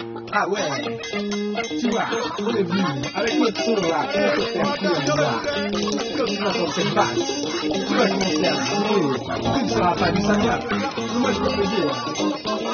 Ah ouais, tu vois, on est venu avec notre son là, on peut faire plus là. Quand tu entends cette basse, tu vas commencer à jouer, tu ne seras pas du saga. Moi je peux te dire.